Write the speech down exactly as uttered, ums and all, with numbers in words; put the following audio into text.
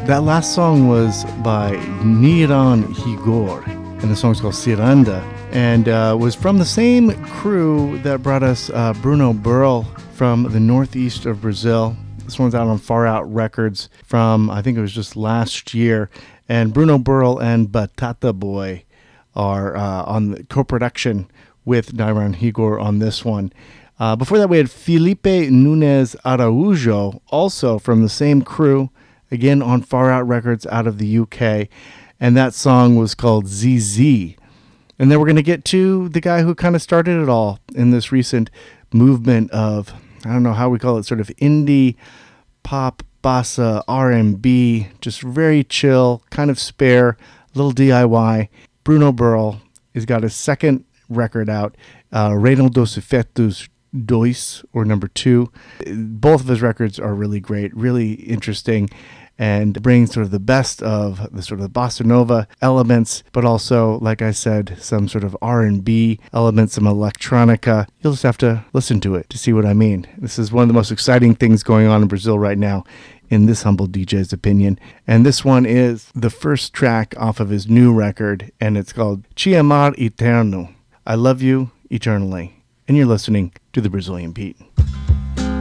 That last song was by Niran Higor, and the song's called Ciranda, and uh, was from the same crew that brought us uh, Bruno Burl from the northeast of Brazil. This one's out on Far Out Records from, I think it was just last year, and Bruno Burl and Batata Boy are uh, on the co-production with Niran Higor on this one. Uh, before that, we had Felipe Nunes Araújo, also from the same crew, again on Far Out Records out of the U K, and that song was called Z Z. And then we're going to get to the guy who kind of started it all in this recent movement of, I don't know how we call it, sort of indie, pop, bossa, R and B, just very chill, kind of spare, a little D I Y. Bruno Burl has got his second record out, uh, Reino dos Efeitos Dois, or number two. Both of his records are really great, really interesting, and bring sort of the best of the sort of bossa nova elements, but also, like I said, some sort of R and B elements, some electronica. You'll just have to listen to it to see what I mean. This is one of the most exciting things going on in Brazil right now, in this humble D J's opinion. And this one is the first track off of his new record, and it's called Te Amar Eterno. I love you eternally. And you're listening to The Brazilian Beat.